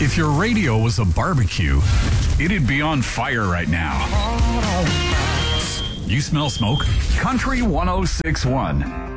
If your radio was a barbecue, it'd be on fire right now. You smell smoke? Country 106.1.